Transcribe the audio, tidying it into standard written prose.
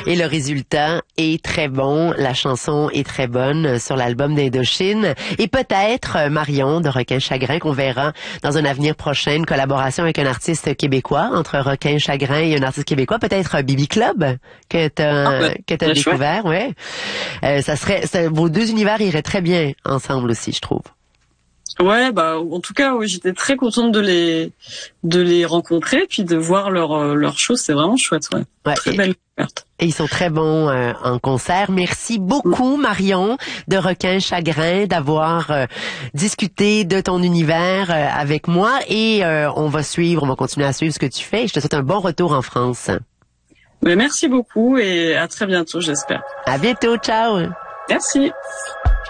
Et le résultat est très bon. La chanson est très bonne sur l'album d'Indochine. Et peut-être, Marion, de Requin Chagrin, qu'on verra dans un avenir prochain, une collaboration avec un artiste québécois, entre Requin Chagrin et un artiste québécois, peut-être Bibi Club, que t'as découvert, ouais. Vos deux univers iraient très bien ensemble aussi, je trouve. Ouais, en tout cas, oui, j'étais très contente de les rencontrer, puis de voir leur show, c'est vraiment chouette, ouais. Très belle découverte. Et ils sont très bons en concert. Merci beaucoup, Marion, de Requin Chagrin, d'avoir discuté de ton univers avec moi. Et on va continuer à suivre ce que tu fais. Je te souhaite un bon retour en France. Mais merci beaucoup et à très bientôt, j'espère. À bientôt, ciao. Merci.